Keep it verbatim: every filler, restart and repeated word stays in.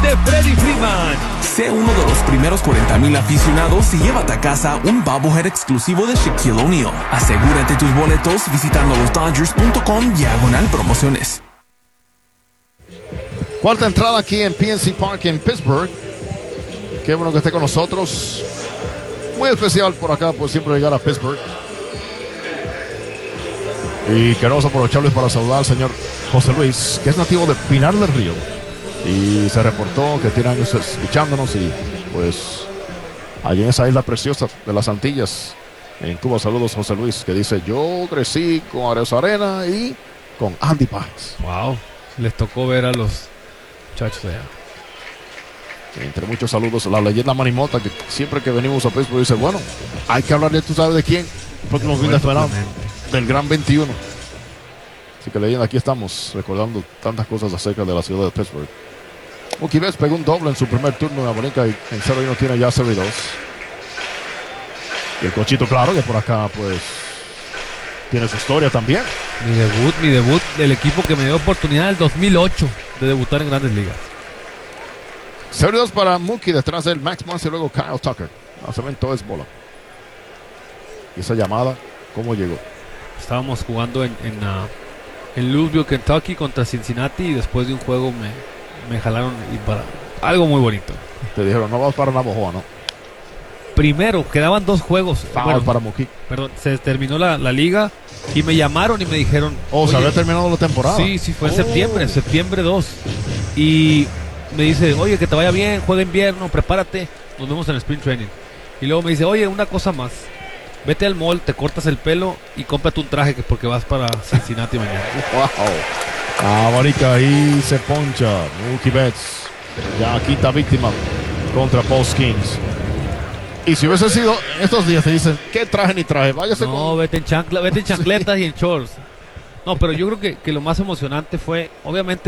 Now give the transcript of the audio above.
de Freddie Freeman. Sé uno de los primeros cuarenta mil aficionados y llévate a casa un bobblehead exclusivo de Shaquille O'Neal. Asegúrate tus boletos visitando los Dodgers punto com diagonal promociones. Cuarta entrada aquí en P N C Park en Pittsburgh. Qué bueno que esté con nosotros. Muy especial por acá, por siempre llegar a Pittsburgh. Y queremos aprovecharles para saludar al señor José Luis, que es nativo de Pinar del Río. Y se reportó que tiene años escuchándonos y pues allí en esa isla preciosa de las Antillas, en Cuba. Saludos, José Luis, que dice: yo crecí con Ares Arena y con Andy Páez. Wow, les tocó ver a los muchachos allá. Entre muchos saludos, la leyenda Manimota, que siempre que venimos a Pittsburgh dice: bueno, hay que hablar de, tú sabes de quién, porque nos viene esperando, del Gran veintiuno. Así que leyenda, aquí estamos recordando tantas cosas acerca de la ciudad de Pittsburgh. Mookie Betts pegó un doble en su primer turno en la bonica y en cero y uno tiene ya cero y dos. Y el Cochito, claro, que por acá pues tiene su historia también. Mi debut, mi debut del equipo que me dio oportunidad en el dos mil ocho de debutar en Grandes Ligas. cero y dos para Mookie, detrás del Max Muncy y luego Kyle Tucker. Lanzamiento es bola. Y esa llamada, ¿cómo llegó? Estábamos jugando en, en, uh, en Louisville, Kentucky contra Cincinnati y después de un juego me, me jalaron y para algo muy bonito. Te dijeron: no vamos para Navojoa, ¿no? Primero, quedaban dos juegos. Foul Bueno, para Mookie. Perdón, se terminó la, la liga y me llamaron y me dijeron... Oh, se había terminado la temporada. Sí, sí, fue en Oh. septiembre, septiembre dos. Y me dice: oye, que te vaya bien, juega invierno, prepárate, nos vemos en el Spring Training. Y luego me dice: oye, una cosa más, vete al mall, te cortas el pelo y cómprate un traje que porque vas para Cincinnati mañana. Wow. Ah, Marica, ahí se poncha Mookie Betts. Ya quinta víctima contra Paul Skeens. Y si hubiese sido estos días, te dicen: ¿qué traje ni traje? Váyase No, con... vete en chancla, vete en chancletas y en shorts. No, pero yo creo que, que lo más emocionante fue, obviamente,